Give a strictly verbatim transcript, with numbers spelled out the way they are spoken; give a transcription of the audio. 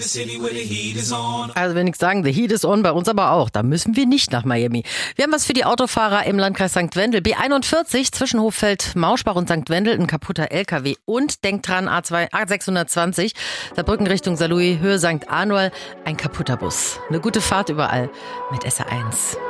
Also wenn ich sagen, the heat is on, bei uns aber auch. Da müssen wir nicht nach Miami. Wir haben was für die Autofahrer im Landkreis Sankt Wendel. B einundvierzig zwischen Hochfeld, Mauschbach und Sankt Wendel, ein kaputter L K W. Und denkt dran, A zwei, A sechshundertzwanzig, Saarbrücken Richtung Saarlouis, Höhe Sankt Anual, ein kaputter Bus. Eine gute Fahrt überall mit S R eins.